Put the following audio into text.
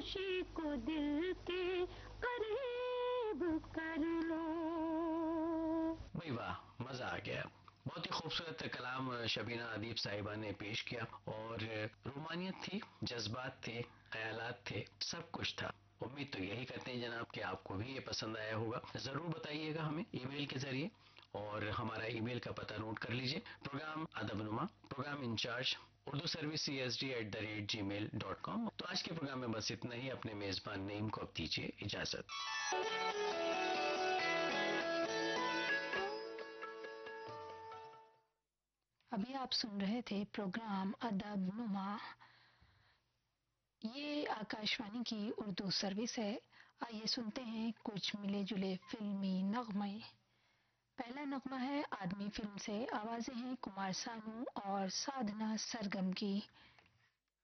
खामोशी को दिल के करीब कर लो। भाई वाह, मजा आ गया। बहुत ही खूबसूरत कलाम शबीना अदीब साहिबा ने पेश किया और रूमानियत थी, जज्बात थे, ख्यालात थे, सब कुछ था। उम्मीद तो यही करते हैं जनाब कि आपको भी ये पसंद आया होगा। जरूर बताइएगा हमें ईमेल के जरिए, और हमारा ईमेल का पता नोट कर लीजिए, programme अदबनुमा, programme in charge Urdu service CSD@gmail.com। तो आज के प्रोग्राम में बस इतना ही। अपने मेजबान नईम को अब दीजिए इजाजत। अभी आप सुन रहे थे प्रोग्राम अदब नुमा। ये आकाशवाणी की उर्दू सर्विस है। आइए सुनते हैं कुछ मिले जुले फिल्मी नगमे। पहला नगमा है आदमी फिल्म से। आवाजें हैं कुमार सानू और साधना सरगम की।